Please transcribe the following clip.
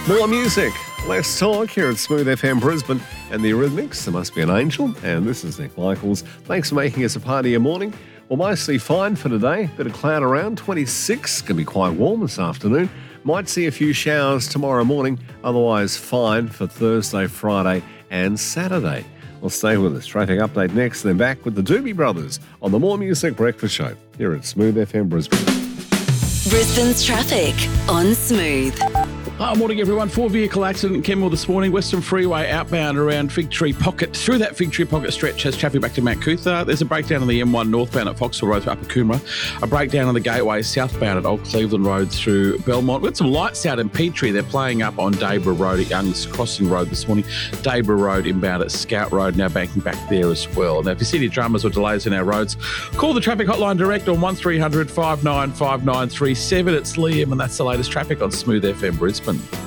More music, less talk here at Smooth FM Brisbane and the Eurythmics. There must be an angel. And this is Nick Michaels. Thanks for making us a part of your morning. Well, mostly fine for today. Bit of cloud around, 26. Going to be quite warm this afternoon. Might see a few showers tomorrow morning. Otherwise fine for Thursday, Friday and Saturday. Well, stay with us. Traffic update next, then back with the Doobie Brothers on the More Music Breakfast Show here at Smooth FM Brisbane. Brisbane's traffic on Smooth. Hi, morning everyone. 4-vehicle accident in Kenmore this morning. Western Freeway outbound around Fig Tree Pocket. Through that Fig Tree Pocket stretch has traffic back to Mount Cootha. There's a breakdown on the M1 northbound at Foxhill Road to Upper Coomera. A breakdown on the Gateway southbound at Old Cleveland Road through Belmont. We've got some lights out in Petrie. They're playing up on Daybra Road at Young's Crossing Road this morning. Daybra Road inbound at Scout Road, now banking back there as well. Now, if you see any dramas or delays in our roads, call the traffic hotline direct on 1300 595937. It's Liam, and that's the latest traffic on Smooth FM Brisbane.